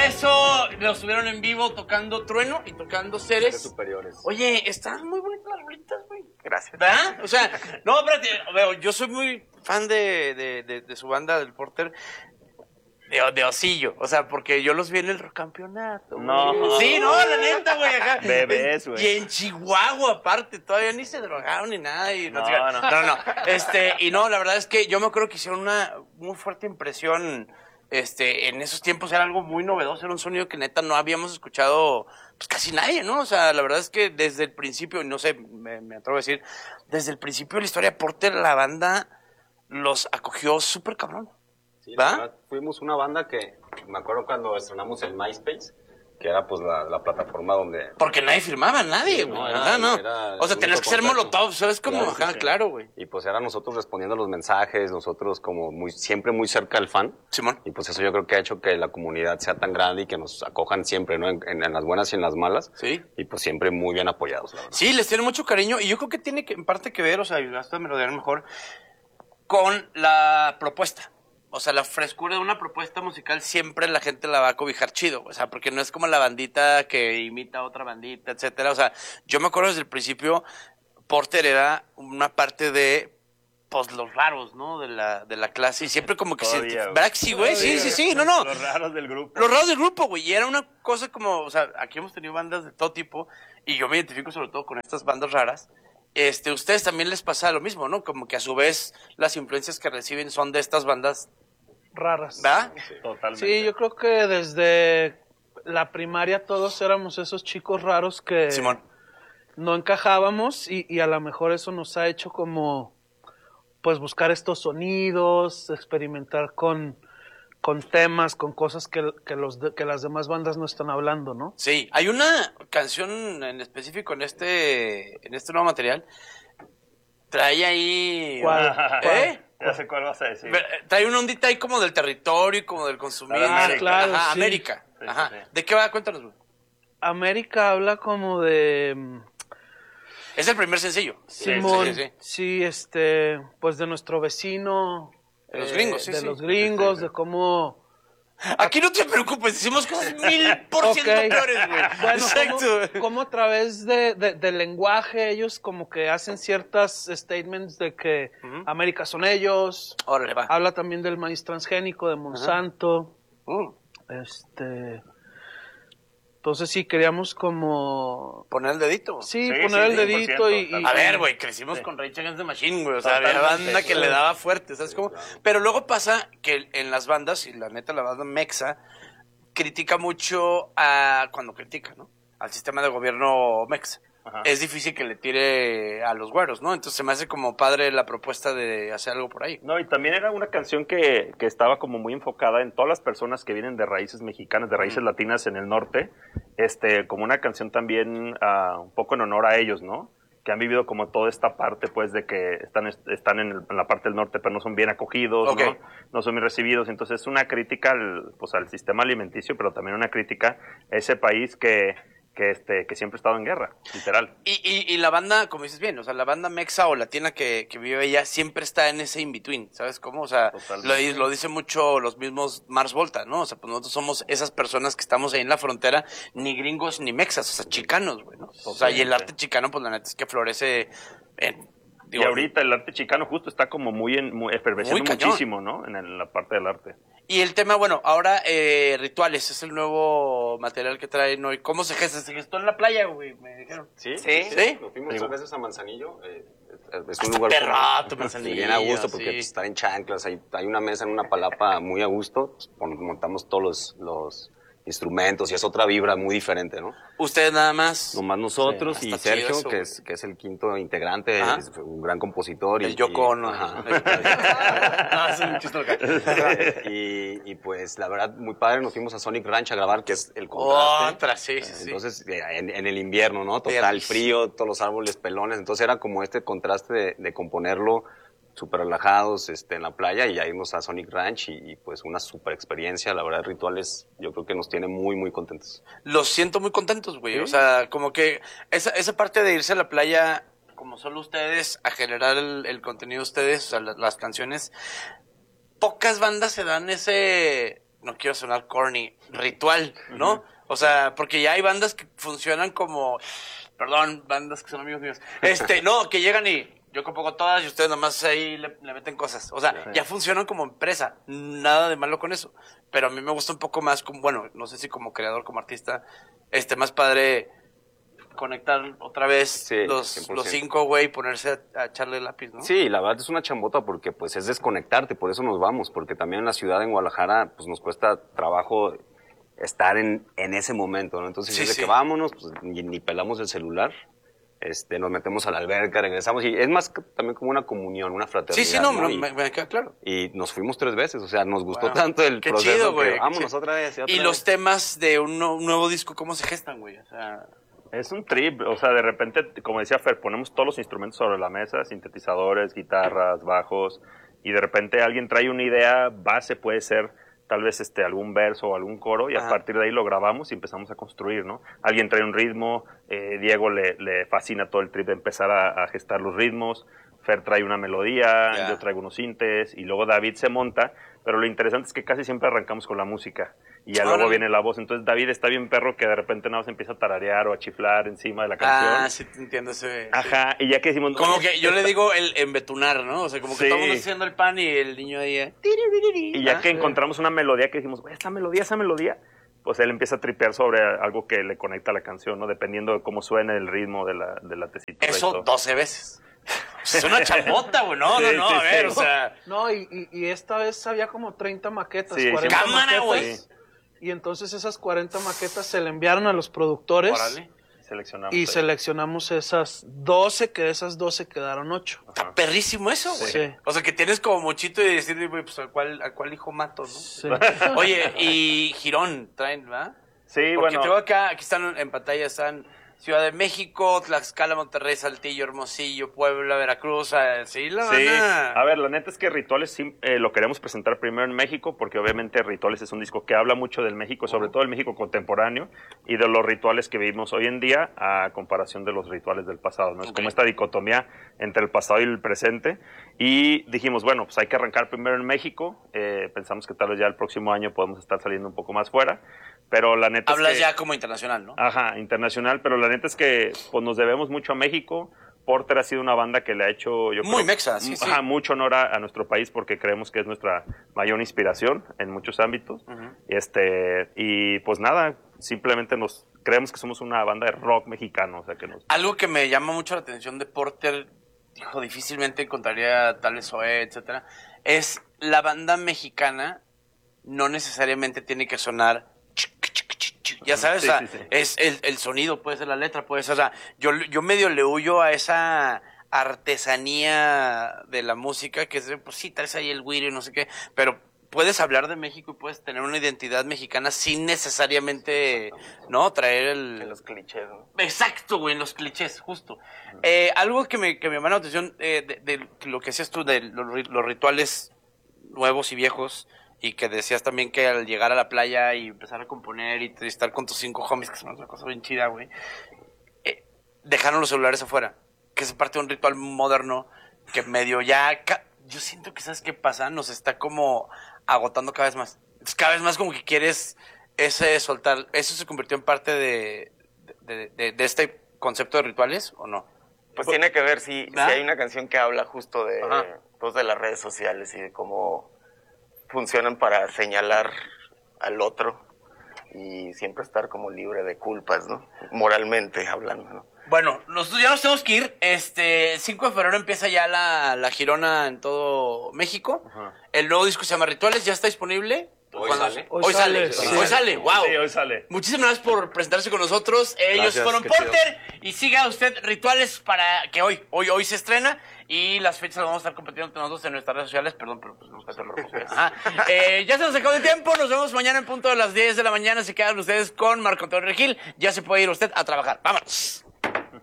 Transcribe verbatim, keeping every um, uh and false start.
eso los tuvieron en vivo tocando Trueno y tocando Ceres. Superiores. Oye, están muy bonitas las bolitas, güey. Gracias. ¿Verdad? O sea, no, espérate, veo, yo soy muy fan de, de, de, de su banda, del Porter. De, de Osillo, o sea, porque yo los vi en el Rocampeonato. No. Sí, no, la neta, güey, acá. Bebés, güey. Y en Chihuahua, aparte, todavía ni se drogaron ni nada. Y no, No, no, no. no, no. Este, y no, la verdad es que yo me acuerdo que hicieron una muy fuerte impresión. Este, en esos tiempos era algo muy novedoso, era un sonido que neta no habíamos escuchado, pues casi nadie, ¿no? O sea, la verdad es que desde el principio, no sé, me, me atrevo a decir, desde el principio de la historia de Porter, la banda los acogió súper cabrón. Sí, ¿va? la verdad, fuimos una banda que, me acuerdo cuando estrenamos el MySpace, que era pues la, la plataforma donde... Porque nadie firmaba, nadie, Sí, güey, no, ¿verdad? era- No. era O sea, el tenías único que ser contacto. molotov, ¿sabes cómo? Claro, sí, Ajá, sí. claro, güey. Y pues era nosotros respondiendo los mensajes, nosotros como muy siempre muy cerca del fan. Simón. Y pues eso yo creo que ha hecho que la comunidad sea tan grande y que nos acojan siempre, ¿no? En, en- en las buenas y en las malas. Sí. Y pues siempre muy bien apoyados, la verdad. Sí, les tiene mucho cariño y yo creo que tiene que, en parte que ver, o sea, y esto me lo dirán mejor, con la propuesta. O sea, la frescura de una propuesta musical siempre la gente la va a cobijar chido. O sea, porque no es como la bandita que imita a otra bandita, etcétera. O sea, yo me acuerdo desde el principio, Porter era una parte de, pues, los raros, ¿no? De la, de la clase. Y siempre como que Todavía, se... güey. ¿Verdad que sí, güey? Sí, sí, sí. No, no. Los raros del grupo. Los raros del grupo, güey. Y era una cosa como, o sea, aquí hemos tenido bandas de todo tipo y yo me identifico sobre todo con estas bandas raras. Este, ustedes también les pasa lo mismo, ¿no? Como que a su vez las influencias que reciben son de estas bandas, Raras. ¿verdad? Totalmente. Sí, yo creo que desde la primaria todos éramos esos chicos raros que Simón. no encajábamos y, y a lo mejor eso nos ha hecho como pues buscar estos sonidos, experimentar con, con temas, con cosas que, que, los de- que las demás bandas no están hablando, ¿no? Sí, hay una canción en específico en este, en este nuevo material. Trae ahí... ¿Cuál? ¿Eh? Ya sé cuál vas a decir. Ve- Trae una ondita ahí como del territorio y como del consumismo. Ah, claro, Ajá, sí. América. Sí, Ajá. sí, sí. ¿De qué va? Cuéntanos, güey. América habla como de mm, Es el primer sencillo. Simón, sí, sí, sí. sí, este, pues de nuestro vecino, De los eh, gringos, sí, de sí. los gringos, Sí, sí. de cómo Aquí no te preocupes, hicimos cosas mil por ciento Ok. peores, güey. Bueno, Exacto. como, como a través de, de- del lenguaje ellos como que hacen ciertas statements de que Ujú. América son ellos. Órale, va. Habla también del maíz transgénico de Monsanto. Mm. Este, entonces sí queríamos como Poner el dedito. sí, Sí, poner sí, el dedito cien por y, ciento. y- A ver, güey, crecimos con Rage Against the Machine, güey. O sea, había Totalmente, banda que sí. le daba fuerte, ¿sabes cómo? Pero luego pasa que en las bandas, y la neta, la banda Mexa, critica mucho a, cuando critica, ¿no? Al sistema de gobierno Mexa. Ajá. Es difícil que le tire a los güeros, ¿no? Entonces se me hace como padre la propuesta de hacer algo por ahí. No, y también era una canción que, que estaba como muy enfocada en todas las personas que vienen de raíces mexicanas, de raíces latinas en el norte, este, como una canción también ah, un poco en honor a ellos, ¿no? Que han vivido como toda esta parte, pues, de que están, están en, el- en la parte del norte, pero no son bien acogidos, Ok. ¿no? No son bien recibidos. Entonces es una crítica al, pues, al sistema alimenticio, pero también una crítica a ese país que, que, este, que siempre ha estado en guerra, literal. Y, y, y la banda, como dices bien, o sea, la banda mexa o latina que, que vive ella siempre está en ese in-between, ¿sabes cómo? O sea, lo, Totalmente. lo dice mucho los mismos Mars Volta, ¿no? O sea, pues nosotros somos esas personas que estamos ahí en la frontera, ni gringos ni mexas, o sea, chicanos, güey, ¿no? O sea, y el Totalmente. arte chicano, pues la neta es que florece en... digo, y ahorita el arte chicano justo está como muy, en, muy efervesciendo Muy cañón. muchísimo, ¿no? En, el- en la parte del arte. Y el tema, bueno, ahora eh, Rituales, es el nuevo material que traen hoy. ¿Cómo se gesta? Se gestó en la playa, güey, me dijeron. Sí, ¿Sí? ¿Sí? Nos fuimos Digo- dos veces a Manzanillo. eh, es- es Hasta un lugar perrato, como- Manzanillo, bien a gusto porque sí. pues, estar en chanclas, hay, hay una mesa en una palapa muy a gusto, pues, pon- montamos todos los, los instrumentos y es otra vibra muy diferente, ¿no? Ustedes nada más. Nomás nosotros Sí, y está chido Sergio, eso, que güey. es, que es el quinto integrante, Ajá. es un gran compositor. El y, Yoko y- Ono. ajá. No, es un chiste local. y, y pues la verdad, muy padre, nos fuimos a Sonic Ranch a grabar, que es el contraste. Otra, sí, sí, sí. Entonces, eh, en, en el invierno, ¿no? Total Viernes. frío, todos los árboles pelones. Entonces era como este contraste de, de componerlo súper relajados este, en la playa y ya irnos a Sonic Ranch y, y, pues una súper experiencia. La verdad, Rituales yo creo que nos tiene muy, muy contentos. Los siento muy contentos, güey. ¿Sí? O sea, como que esa, esa parte de irse a la playa, como solo ustedes, a generar el, el contenido de ustedes, o sea, la- las canciones, pocas bandas se dan ese no quiero sonar corny, ritual, ¿no? Uh-huh. O sea, porque ya hay bandas que funcionan como, perdón, bandas que son amigos míos, este, no, que llegan y yo compongo todas y ustedes nomás ahí le, le meten cosas. O sea, sí. ya funcionan como empresa, nada de malo con eso. Pero a mí me gusta un poco más, como, bueno, no sé si como creador, como artista, este, más padre conectar otra vez sí, los, los cinco, güey, y ponerse a, a echarle lápiz, ¿no? Sí, la verdad es una chambota porque pues es desconectarte, por eso nos vamos, porque también en la ciudad, en Guadalajara, pues nos cuesta trabajo estar en, en ese momento, ¿no? Entonces, sí, desde sí. que vámonos, pues ni, ni pelamos el celular, este, nos metemos a la alberca, regresamos, y es más también como una comunión, una fraternidad. Sí, sí, no, ¿no? no Y, me, me queda claro. Y nos fuimos tres veces, o sea, nos gustó wow. tanto el qué proceso chido, güey, que vámonos otra vez y otra Y vez. los temas de un, no, un nuevo disco, ¿cómo se gestan, güey? O sea... Es un trip, o sea, de repente, como decía Fer, ponemos todos los instrumentos sobre la mesa, sintetizadores, guitarras, bajos, y de repente alguien trae una idea base, puede ser tal vez este algún verso o algún coro, y Ajá. a partir de ahí lo grabamos y empezamos a construir, ¿no? Alguien trae un ritmo, eh, Diego le, le fascina todo el trip de empezar a, a gestar los ritmos, Fer trae una melodía, yeah. yo traigo unos sintes, y luego David se monta, pero lo interesante es que casi siempre arrancamos con la música, y ya Órale. luego viene la voz. Entonces David está bien perro que de repente nada más empieza a tararear o a chiflar encima de la canción. Ah, sí, te entiendo ese. Ajá, y ya que decimos... Como no, que yo le digo el embetunar, ¿no? O sea, como que sí. todo el mundo haciendo el pan y el niño ahí... Eh. Y ya que encontramos una melodía que decimos, esa melodía, esa melodía, pues él empieza a tripear sobre algo que le conecta a la canción, ¿no? Dependiendo de cómo suene el ritmo de la, de la tesitura. Eso doce veces. Es una chambota, güey. No, sí, no, no, sí, a ver, sí. o sea... No, y, y, y esta vez había como treinta maquetas, sí, cuarenta sí. Cámara, güey. Y entonces esas cuarenta maquetas se le enviaron a los productores. Órale. Seleccionamos y ahí. seleccionamos esas doce, que de esas doce quedaron ocho. Está perrísimo eso, güey. Sí. O sea, que tienes como muchito y decir, güey, pues, ¿a cuál, ¿a cuál hijo mato, no? Sí. Oye, y Girón traen, ¿verdad? Sí, Porque bueno. tengo acá, aquí están en pantalla, están Ciudad de México, Tlaxcala, Monterrey, Saltillo, Hermosillo, Puebla, Veracruz, sí, la sí. van a... a ver, la neta es que Rituales sí, eh, lo queremos presentar primero en México, porque obviamente Rituales es un disco que habla mucho del México, sobre uh-huh. todo el México contemporáneo, y de los rituales que vivimos hoy en día, a comparación de los rituales del pasado, ¿no? Es okay. como esta dicotomía entre el pasado y el presente, y dijimos, bueno, pues hay que arrancar primero en México, eh, pensamos que tal vez ya el próximo año podemos estar saliendo un poco más fuera, pero la neta Hablas es que, ya como internacional, ¿no? Ajá, internacional, pero la neta es que pues nos debemos mucho a México. Porter ha sido una banda que le ha hecho yo muy creo, mexa, sí, ajá, sí. mucho honor a, a nuestro país porque creemos que es nuestra mayor inspiración en muchos ámbitos. Uh-huh. Este, y pues nada, simplemente nos creemos que somos una banda de rock mexicano, o sea que nos... Algo que me llama mucho la atención de Porter, dijo, difícilmente encontraría tal vez Zoé, etcétera, es la banda mexicana no necesariamente tiene que sonar, ya sabes, sí, o sea, sí, sí. es el, el sonido, puede ser la letra, puede ser, o sea, yo, yo medio le huyo a esa artesanía de la música, que es, pues sí, traes ahí el güiro y no sé qué, pero puedes hablar de México y puedes tener una identidad mexicana sin necesariamente, ¿no? Traer el... En los clichés, ¿no? Exacto, güey, en los clichés, justo. Uh-huh. Eh, algo que me, que me llama la atención eh, de, de lo que decías tú de los, los rituales nuevos y viejos, y que decías también que al llegar a la playa y empezar a componer y estar con tus cinco homies, que es una cosa bien chida, güey, eh, dejaron los celulares afuera, que es parte de un ritual moderno que medio ya... Ca- yo siento que, ¿sabes qué pasa? Nos está como agotando cada vez más. Entonces, cada vez más como que quieres ese soltar. ¿Eso se convirtió en parte de, de, de, de este concepto de rituales o no? Pues tiene que ver, si, si hay una canción que habla justo de, pues, de las redes sociales y de cómo funcionan para señalar al otro y siempre estar como libre de culpas, ¿no? Moralmente hablando, ¿no? Bueno, nosotros ya nos tenemos que ir. Este, cinco de febrero empieza ya la, la girona en todo México. Ajá. El nuevo disco se llama Rituales, ya está disponible. Hoy sale. Hoy, hoy sale. sale. Sí. Hoy sale, wow. Sí, hoy sale. Muchísimas gracias por presentarse con nosotros. Ellos Gracias, fueron Porter. Chido. Y siga usted Rituales para que hoy, hoy, hoy se estrena. Y las fechas las vamos a estar compartiendo entre nosotros en nuestras redes sociales. Perdón, pero pues nunca te lo recoges. Ajá. Eh, ya se nos acabó el tiempo. Nos vemos mañana en punto de las diez de la mañana. Se quedan ustedes con Marco Antonio Regil. Ya se puede ir usted a trabajar. Vámonos.